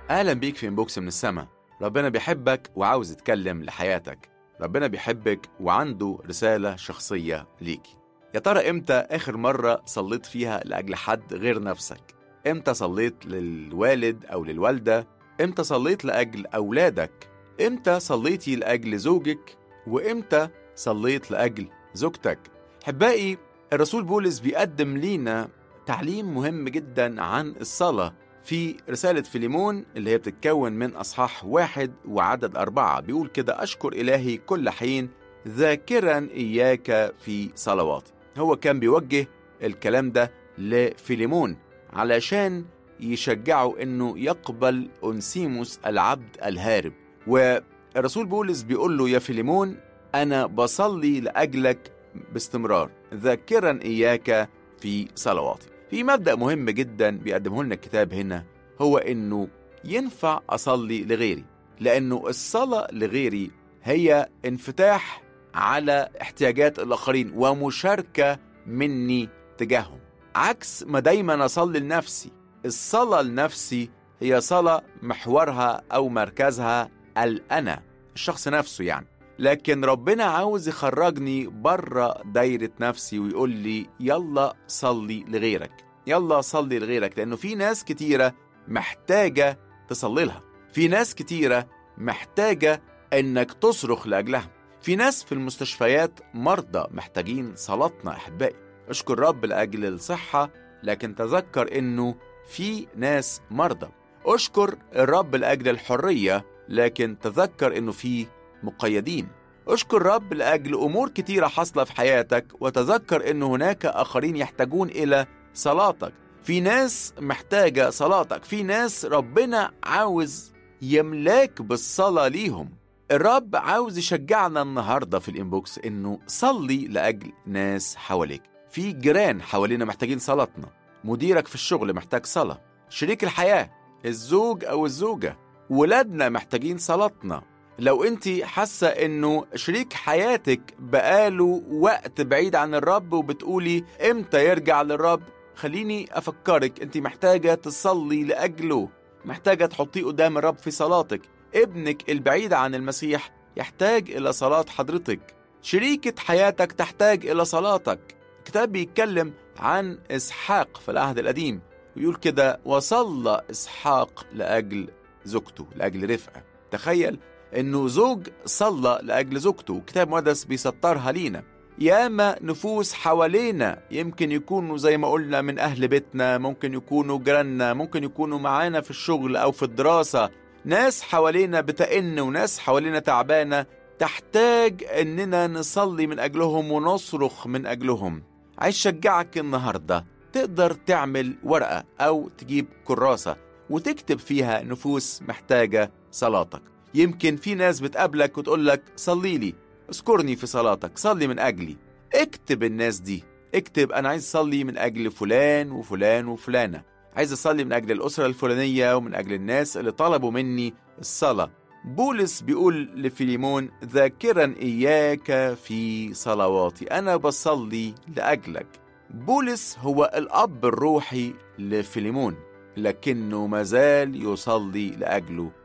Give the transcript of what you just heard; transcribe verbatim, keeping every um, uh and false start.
أهلا بيك في إنبوكس من السما. ربنا بيحبك وعاوز يتكلم لحياتك. ربنا بيحبك وعنده رسالة شخصية ليكي. يا ترى إمتى آخر مرة صليت فيها لأجل حد غير نفسك؟ إمتى صليت للوالد أو للوالدة؟ إمتى صليت لأجل أولادك؟ إمتى صليتي لأجل زوجك؟ وإمتى صليت لأجل زوجتك؟ حبائي، الرسول بولس بيقدم لينا تعليم مهم جدا عن الصلاة في رسالة فيليمون اللي هي بتتكون من أصحاح واحد وعدد أربعة. بيقول كده: أشكر إلهي كل حين ذاكرا إياك في صلواتي. هو كان بيوجه الكلام ده لفيليمون علشان يشجعه إنه يقبل أونسيموس العبد الهارب. والرسول بولس بيقول له: يا فيليمون، أنا بصلي لأجلك باستمرار، ذاكرا إياك في صلواتي. في مبدأ مهم جدا بيقدمه لنا الكتاب هنا، هو إنه ينفع أصلي لغيري، لأنه الصلاة لغيري هي انفتاح على احتياجات الآخرين ومشاركة مني تجاههم، عكس ما دايما أصلي لنفسي. الصلاة لنفسي هي صلاة محورها أو مركزها الأنا، الشخص نفسه يعني. لكن ربنا عاوز يخرجني بره دايرة نفسي ويقول لي: يلا صلي لغيرك، يلا صلي لغيرك، لأنه في ناس كتيرة محتاجة تصلي لها، في ناس كتيرة محتاجة إنك تصرخ لأجلها، في ناس في المستشفيات مرضى محتاجين صلاتنا. أحبائي، أشكر رب لأجل الصحة، لكن تذكر إنه في ناس مرضى. أشكر الرب لأجل الحرية، لكن تذكر إنه في مقيدين. أشكر رب لأجل أمور كتيرة حصلة في حياتك، وتذكر إن هناك آخرين يحتاجون إلى صلاتك. في ناس محتاجة صلاتك، في ناس ربنا عاوز يملاك بالصلاة ليهم. الرب عاوز يشجعنا النهاردة في الإنبوكس إنه صلي لأجل ناس حواليك. في جيران حوالينا محتاجين صلاتنا، مديرك في الشغل محتاج صلاة، شريك الحياة الزوج أو الزوجة، ولادنا محتاجين صلاتنا. لو انت حاسة انه شريك حياتك بقاله وقت بعيد عن الرب وبتقولي امتى يرجع للرب، خليني افكرك، انت محتاجة تصلي لأجله، محتاجة تحطيه قدام الرب في صلاتك. ابنك البعيد عن المسيح يحتاج الى صلاة حضرتك، شريكة حياتك تحتاج الى صلاتك. الكتاب بيتكلم عن إسحاق في العهد القديم ويقول كده: وصلى إسحاق لأجل زوجته، لأجل رفقة. تخيل إنه زوج صلى لأجل زوجته. كتاب مقدس بيسطرها لينا. ياما نفوس حوالينا يمكن يكونوا زي ما قلنا من أهل بيتنا، ممكن يكونوا جيراننا، ممكن يكونوا معانا في الشغل أو في الدراسة. ناس حوالينا بتئن وناس حوالينا تعبانة، تحتاج إننا نصلي من أجلهم ونصرخ من أجلهم. عايز شجعك النهاردة تقدر تعمل ورقة أو تجيب كراسة وتكتب فيها نفوس محتاجة صلاتك. يمكن في ناس بتقابلك وتقولك: صلي لي، اذكرني في صلاتك، صلي من أجلي. اكتب الناس دي، اكتب: أنا عايز أصلي من أجل فلان وفلان وفلانة، عايز أصلي من أجل الأسرة الفلانية ومن أجل الناس اللي طلبوا مني الصلاة. بولس بيقول لفيليمون: ذاكرا إياك في صلواتي، أنا بصلي لأجلك. بولس هو الأب الروحي لفيليمون، لكنه مازال يصلي لأجله